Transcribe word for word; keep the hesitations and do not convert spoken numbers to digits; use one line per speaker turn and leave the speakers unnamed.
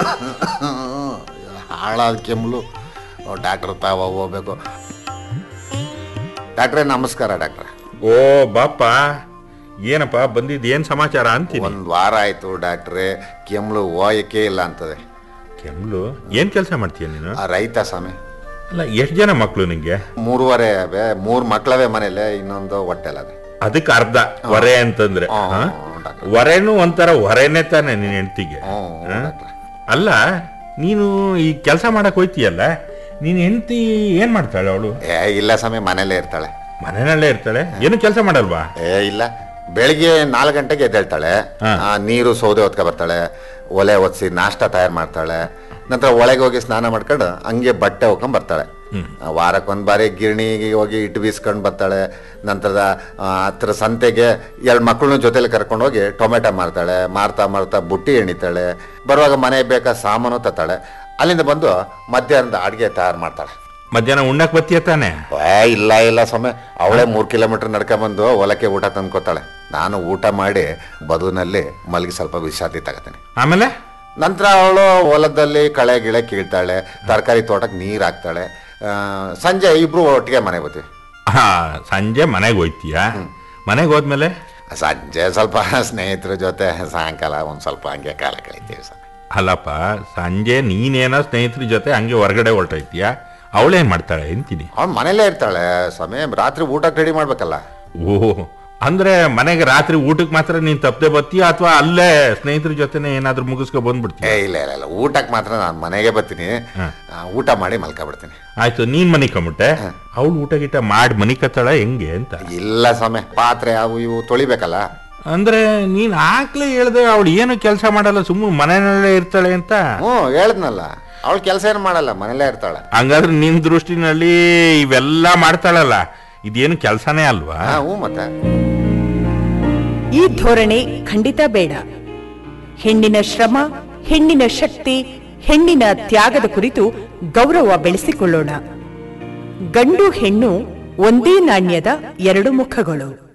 ಹಾಳಾದ ಕೆಮ್ಮಲು ಡಾಕ್ಟ್ರ್ ತಾವ ಹೋಗ್ಬೇಕು. ಡಾಕ್ಟ್ರೇ ನಮಸ್ಕಾರ. ಡಾಕ್ಟ್ರ
ಓ ಬಾಪ, ಏನಪ್ಪ ಬಂದಿದ್ದು, ಏನು ಸಮಾಚಾರ ಅಂತೀನಿ.
ಒಂದು ವಾರ ಆಯ್ತು ಡಾಕ್ಟ್ರೇ, ಕೆಮ್ಮಲು ಹೋಯಕ್ಕೆ ಇಲ್ಲ ಅಂತದೆ.
ಕೆಮ್ಮಲು? ಏನು ಕೆಲಸ ಮಾಡ್ತೀಯ ನೀನು?
ರೈತ ಸ್ವಾಮಿ.
ಅಲ್ಲ, ಎಷ್ಟು ಜನ ಮಕ್ಕಳು ನಿಂಗೆ?
ಮೂರುವರೆ ಅವೆ, ಮೂರು ಮಕ್ಕಳವೆ ಮನೇಲೆ, ಇನ್ನೊಂದು ಹೊಟ್ಟೆಲವೆ.
ಅದಕ್ಕೆ ಅರ್ಧ ಹೊರೆ ಅಂತಂದ್ರೆ. ಹೊರೆನೂ ಒಂಥರ ಹೊರೆನೇ ತಾನೆ ನಿನ್ನ ಹೆಂಡತಿಗೆ. ಅಲ್ಲ, ನೀನು ಈ ಕೆಲಸ ಮಾಡಕ್ ಹೋಯ್ತೀಯಲ್ಲ, ನೀನ್ ಹೆಂಡತಿ ಏನ್ ಮಾಡ್ತಾಳೆ ಅವಳು?
ಏ ಇಲ್ಲ ಸ್ವಾಮಿ, ಮನೇಲೇ ಇರ್ತಾಳೆ.
ಮನೆಯಲ್ಲೇ ಇರ್ತಾಳೆ, ಏನು ಕೆಲಸ ಮಾಡಲ್ವಾ?
ಏ ಇಲ್ಲ, ಬೆಳಿಗ್ಗೆ ನಾಲ್ಕು ಗಂಟೆಗೆ ಎದ್ದೇಳ್ತಾಳೆ, ನೀರು ಸೌದೆ ಹೊತ್ಕೊ ಬರ್ತಾಳೆ, ಒಲೆ ಒತ್ಸಿ ನಾಷ್ಟ ತಯಾರು ಮಾಡ್ತಾಳೆ, ನಂತರ ಒಳಗೆ ಹೋಗಿ ಸ್ನಾನ ಮಾಡ್ಕೊಂಡು ಹಂಗೆ ಬಟ್ಟೆ ಹೋಗ್ಕೊಂಡ್ ಬರ್ತಾಳೆ. ವಾರಕ್ಕೊಂದು ಬಾರಿ ಗಿರಣಿಗೆ ಹೋಗಿ ಇಟ್ಟು ಬೀಸ್ಕೊಂಡು ಬರ್ತಾಳೆ. ನಂತರದ ಹತ್ರ ಸಂತೆಗೆ ಎರಡು ಮಕ್ಕಳನ್ನ ಜೊತೆಲಿ ಕರ್ಕೊಂಡು ಹೋಗಿ ಟೊಮೆಟೊ ಮಾರ್ತಾಳೆ. ಮಾರ್ತಾ ಮಾರ್ತಾ ಬುಟ್ಟಿ ಎಣಿತಾಳೆ. ಬರುವಾಗ ಮನೆಗೆ ಬೇಕಾದ ಸಾಮಾನು ತತ್ತಾಳೆ. ಅಲ್ಲಿಂದ ಬಂದು ಮಧ್ಯಾಹ್ನದ ಅಡುಗೆ ತಯಾರು ಮಾಡ್ತಾಳೆ.
ಮಧ್ಯಾಹ್ನ ಉಣ್ಣಕ್ಕೆ ಬತ್ತೀಯ ತಾನೆ?
ಏ ಇಲ್ಲ ಇಲ್ಲ ಸ್ವಾಮಿ, ಅವಳೇ ಮೂರು ಕಿಲೋಮೀಟರ್ ನಡ್ಕೊಂಬಂದು ಹೊಲಕ್ಕೆ ಊಟ ತಂದ್ಕೊತಾಳೆ. ನಾನು ಊಟ ಮಾಡಿ ಬದುನಲ್ಲಿ ಮಲಗಿ ಸ್ವಲ್ಪ ವಿಶ್ರಾಂತಿ ತಗೋತೀನಿ.
ಆಮೇಲೆ
ನಂತರ ಅವಳು ಹೊಲದಲ್ಲಿ ಕಳೆ ಗಿಳೆ ಕೀಳ್ತಾಳೆ, ತರಕಾರಿ ತೋಟಕ್ಕೆ ನೀರು ಹಾಕ್ತಾಳೆ. ಸಂಜೆ ಇಬ್ರು ಒಟ್ಟಿಗೆ ಮನೆಗೆ ಬರ್ತೀವಿ.
ಹಾ, ಸಂಜೆ ಮನೆಗೆ ಹೋಯ್ತೀಯ? ಮನೆಗೆ ಹೋದ್ಮೇಲೆ
ಸಂಜೆ ಸ್ವಲ್ಪ ಸ್ನೇಹಿತರ ಜೊತೆ ಸಾಯಂಕಾಲ ಒಂದು ಸ್ವಲ್ಪ ಹಂಗೆ ಕಾಲ ಕಳಿತೀವಿ ಸ್ವಾಮಿ.
ಅಲ್ಲಪ್ಪ, ಸಂಜೆ ನೀನೇನೋ ಸ್ನೇಹಿತರ ಜೊತೆ ಹಂಗೆ ಹೊರಗಡೆ ಹೊರಟೈತೀಯ, ಅವಳೇನು ಮಾಡ್ತಾಳೆ ಅಂತೀನಿ?
ಅವಳು ಮನೇಲೇ ಇರ್ತಾಳೆ ಸ್ವಾಮಿ, ರಾತ್ರಿ ಊಟಕ್ಕೆ ರೆಡಿ ಮಾಡ್ಬೇಕಲ್ಲ.
ಓಹ್, ಅಂದ್ರೆ ಮನೆಗೆ ರಾತ್ರಿ ಊಟಕ್ಕೆ ಮಾತ್ರ ನೀನ್ ತಪ್ಪದೆ ಬರ್ತೀಯ ಅಥವಾ ಅಲ್ಲೇ ಸ್ನೇಹಿತರ ಜೊತೆನೆ ಏನಾದ್ರು ಮುಗಿಸ್ಕೊ ಬಂದ್ಬಿಡ್ತೀಯ?
ಇಲ್ಲ ಇಲ್ಲ ಇಲ್ಲ, ಊಟಕ್ಕೆ ಮಾತ್ರ ನಾನು ಮನೆಗೆ ಬರ್ತೀನಿ, ಊಟ ಮಾಡಿ ಮಲ್ಕೊಬಿಡ್ತೀನಿ.
ಆಯ್ತು, ನೀನ್ ಮನೆ ಕಮ್ಬಿಟ್ಟೆ, ಅವಳು ಊಟ ಗೀಟ ಮಾಡಿ ಮನಿ ಕತ್ತಾಳ ಹೆಂಗೆ ಅಂತ?
ಇಲ್ಲ ಸ್ವಾಮಿ, ಪಾತ್ರೆ ಅವು ಇವು ತೊಳಿಬೇಕಲ್ಲ.
ಅಂದ್ರೆ ನೀನ್ ಆಗ್ಲೇ ಹೇಳ್ದೆ ಅವಳು ಏನು ಕೆಲಸ ಮಾಡಲ್ಲ, ಸುಮ್ಮನೆ ಮನೆಯಲ್ಲೇ ಇರ್ತಾಳೆ ಅಂತ.
ಹ್ಞೂ ಹೇಳಿದ್ನಲ್ಲ, ಅವಳು ಕೆಲಸ ಏನು ಮಾಡಲ್ಲ, ಮನೇಲೇ ಇರ್ತಾಳೆ.
ಹಂಗಾದ್ರೆ ನಿನ್ ದೃಷ್ಟಿನಲ್ಲಿ ಇವೆಲ್ಲ ಮಾಡ್ತಾಳಲ್ಲ, ಇದೇನು ಕೆಲಸನೇ ಅಲ್ವಾ?
ಹ್ಞೂ ಮತ್ತೆ
ಈ ಧೋರಣೆ ಖಂಡಿತ ಬೇಡ. ಹೆಣ್ಣಿನ ಶ್ರಮ, ಹೆಣ್ಣಿನ ಶಕ್ತಿ, ಹೆಣ್ಣಿನ ತ್ಯಾಗದ ಕುರಿತು ಗೌರವ ಬೆಳೆಸಿಕೊಳ್ಳೋಣ. ಗಂಡು ಹೆಣ್ಣು ಒಂದೇ ನಾಣ್ಯದ ಎರಡು ಮುಖಗಳು.